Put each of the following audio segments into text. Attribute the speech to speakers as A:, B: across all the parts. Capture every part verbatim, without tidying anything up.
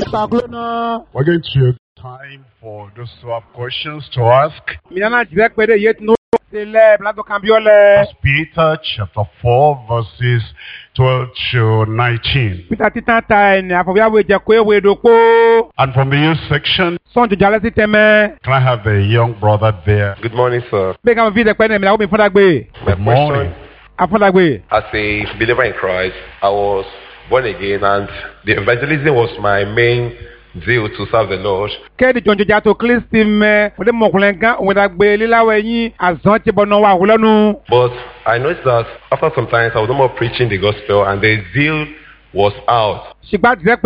A: We're going to time for those who have questions to ask. First Peter chapter four verses twelve to nineteen. And from the youth section, can I have the young brother there?
B: Good morning, sir.
A: Good morning.
B: As a believer in Christ, I was born again, and the evangelism was my main zeal to serve the Lord. But I noticed that after some time, I was no more preaching the gospel, and the zeal was out. And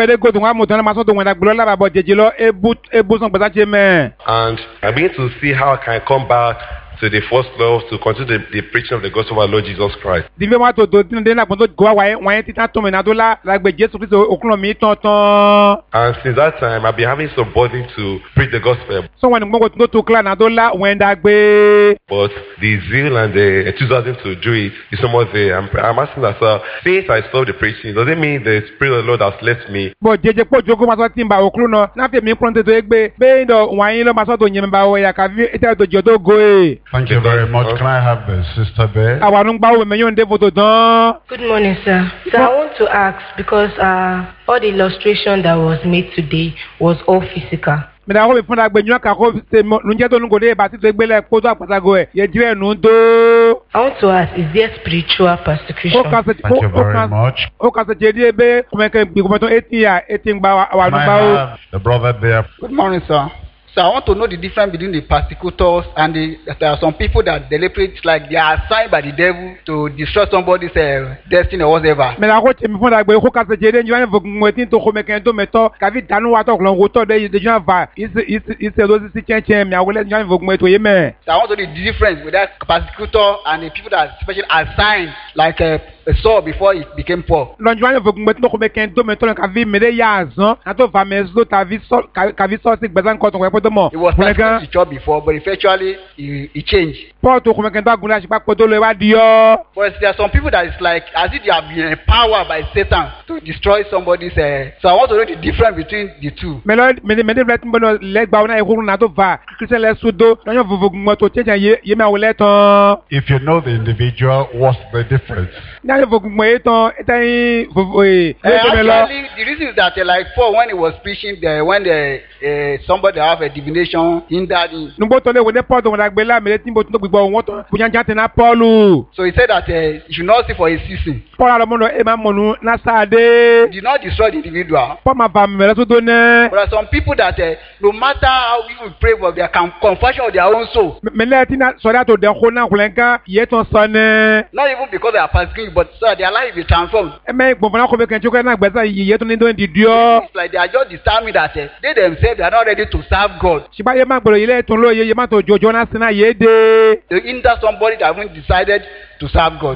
B: I began to see how I can come back to the first love, to continue the, the preaching of the gospel of our Lord Jesus Christ. And since that time, I've been having some burden to preach the gospel. But the zeal and the enthusiasm to do it is somewhat there. I'm, I'm asking that, sir, since I stopped the preaching, does it mean the Spirit of the Lord has left me?
A: Thank you very much. Can I have the sister there?
C: Good morning, sir. So I want to ask, because uh, all the illustration that was made today was all physical. I want to ask, is there spiritual persecution?
A: Thank you very much. Can I have the brother there?
D: Good morning, sir. So I want to know the difference between the persecutors and the, there are some people that deliberate, like they are assigned by the devil to destroy somebody's uh, destiny or whatever. So I want to know the difference with that persecutor and the people that are specially assigned, like uh, Saul before he became Paul.
E: It
D: was not the job before, but eventually he, he changed. But there are some people that is like as if they have been empowered by Satan to destroy somebody's. Uh, so I want to know the difference between the two.
A: If you know the individual, what's the difference?
D: Uh, actually, the reason is that uh, like Paul, when he was preaching, the, when the, uh, somebody have a divination hindered him. So he said that uh, you should not see for a season. He did not destroy the individual. But there are some people that uh, no matter how people pray for their conversion of their own soul, not even because they are persecuted, but so their life is transformed. It's like they are just determined that uh, they themselves they are not ready to serve God. To hinder somebody that haven't decided to serve God.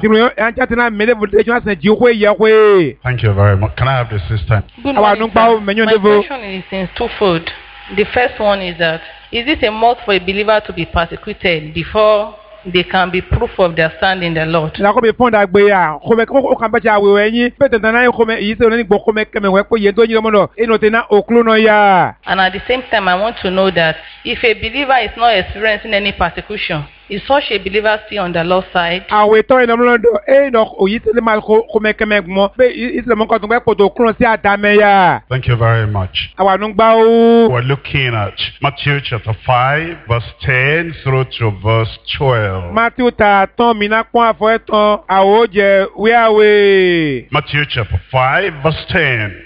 A: Thank you very much. Can I have the sister?
F: Good morning, sir. My question is in twofold. The first one is that, is it a must for a believer to be persecuted before they can be proof of their stand in the Lord? And at the same time, I want to know that if a believer is not experiencing any persecution, is such a believer still on the Lord's side?
A: Thank you very much. We're looking at Matthew chapter five, verse ten through to verse twelve. Matthew chapter five, verse ten.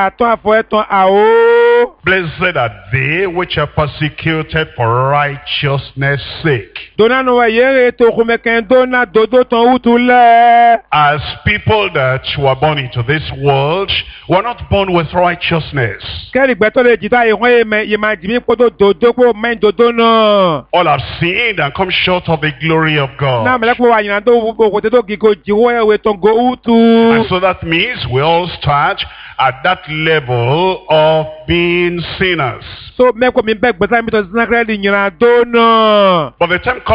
A: Blessed are they which are persecuted for righteousness' sake. As people that were born into this world, were not born with righteousness. All have sinned and come short of the glory of God. And so that means we all start at that level of being sinners. But the time comes